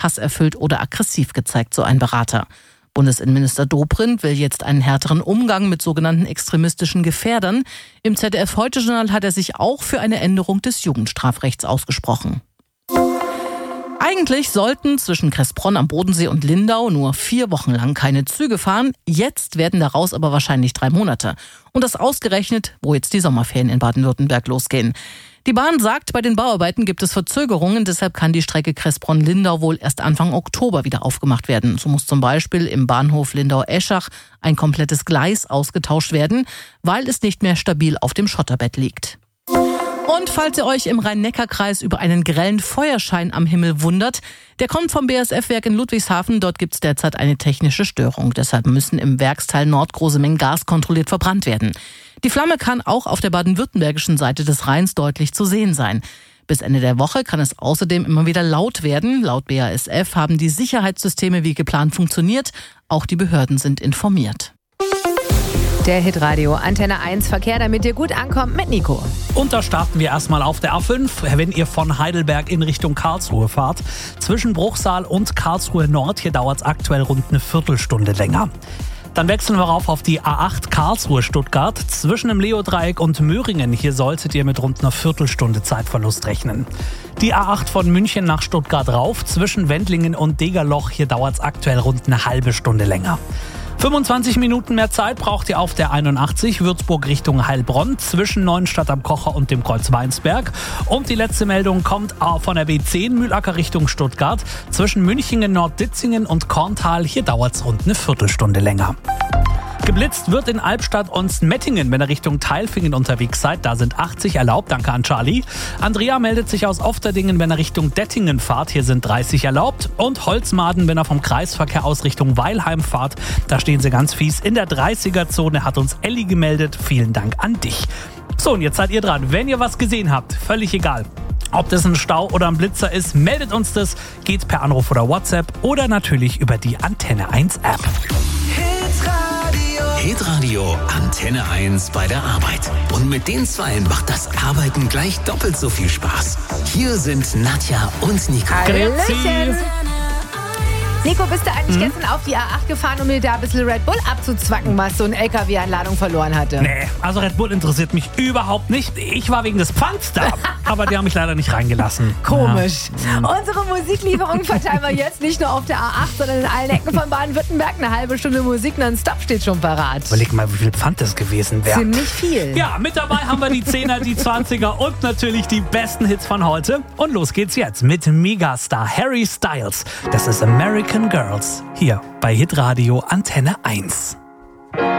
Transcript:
hasserfüllt oder aggressiv gezeigt, so ein Berater. Bundesinnenminister Dobrindt will jetzt einen härteren Umgang mit sogenannten extremistischen Gefährdern. Im ZDF-Heute-Journal hat er sich auch für eine Änderung des Jugendstrafrechts ausgesprochen. Eigentlich sollten zwischen Kressbronn am Bodensee und Lindau nur 4 Wochen lang keine Züge fahren. Jetzt werden daraus aber wahrscheinlich 3 Monate. Und das ausgerechnet, wo jetzt die Sommerferien in Baden-Württemberg losgehen. Die Bahn sagt, bei den Bauarbeiten gibt es Verzögerungen. Deshalb kann die Strecke Kressbronn-Lindau wohl erst Anfang Oktober wieder aufgemacht werden. So muss zum Beispiel im Bahnhof Lindau-Eschach ein komplettes Gleis ausgetauscht werden, weil es nicht mehr stabil auf dem Schotterbett liegt. Und falls ihr euch im Rhein-Neckar-Kreis über einen grellen Feuerschein am Himmel wundert, der kommt vom BASF-Werk in Ludwigshafen. Dort gibt es derzeit eine technische Störung. Deshalb müssen im Werksteil Nord große Mengen Gas kontrolliert verbrannt werden. Die Flamme kann auch auf der baden-württembergischen Seite des Rheins deutlich zu sehen sein. Bis Ende der Woche kann es außerdem immer wieder laut werden. Laut BASF haben die Sicherheitssysteme wie geplant funktioniert. Auch die Behörden sind informiert. Der Hitradio Antenne 1 Verkehr, damit ihr gut ankommt mit Nico. Und da starten wir erstmal auf der A5, wenn ihr von Heidelberg in Richtung Karlsruhe fahrt. Zwischen Bruchsal und Karlsruhe Nord, hier dauert es aktuell rund eine Viertelstunde länger. Dann wechseln wir rauf auf die A8 Karlsruhe-Stuttgart. Zwischen dem Leo-Dreieck und Möhringen, hier solltet ihr mit rund einer Viertelstunde Zeitverlust rechnen. Die A8 von München nach Stuttgart rauf, zwischen Wendlingen und Degerloch, hier dauert es aktuell rund eine halbe Stunde länger. 25 Minuten mehr Zeit braucht ihr auf der 81 Würzburg Richtung Heilbronn zwischen Neuenstadt am Kocher und dem Kreuz Weinsberg. Und die letzte Meldung kommt von der B10 Mühlacker Richtung Stuttgart zwischen Münchingen, Nordditzingen und Korntal. Hier dauert es rund eine Viertelstunde länger. Geblitzt wird in Albstadt und Mettingen, wenn ihr Richtung Tailfingen unterwegs seid. Da sind 80 erlaubt, danke an Charlie. Andrea meldet sich aus Ofterdingen, wenn ihr Richtung Dettingen fahrt. Hier sind 30 erlaubt. Und Holzmaden, wenn ihr vom Kreisverkehr aus Richtung Weilheim fahrt. Da stehen sie ganz fies in der 30er-Zone, hat uns Elli gemeldet. Vielen Dank an dich. So, und jetzt seid ihr dran. Wenn ihr was gesehen habt, völlig egal. Ob das ein Stau oder ein Blitzer ist, meldet uns das. Geht per Anruf oder WhatsApp oder natürlich über die Antenne 1 App. Hitradio Antenne 1 bei der Arbeit. Und mit den Zweien macht das Arbeiten gleich doppelt so viel Spaß. Hier sind Nadja und Nico. Hallöchen. Nico, bist du eigentlich gestern auf die A8 gefahren, um mir da ein bisschen Red Bull abzuzwacken, was so ein LKW an Ladung verloren hatte? Nee, also Red Bull interessiert mich überhaupt nicht. Ich war wegen des Pfands da, aber die haben mich leider nicht reingelassen. Komisch. Ja. Unsere Musiklieferung verteilen wir jetzt nicht nur auf der A8, sondern in allen Ecken von Baden-Württemberg. Eine halbe Stunde Musik nonstop steht schon parat. Überleg mal, wie viel Pfand das gewesen wäre. Ziemlich viel. Ja, mit dabei haben wir die 10er, die 20er und natürlich die besten Hits von heute. Und los geht's jetzt mit Megastar Harry Styles. Das ist American Girls hier bei Hitradio Antenne 1.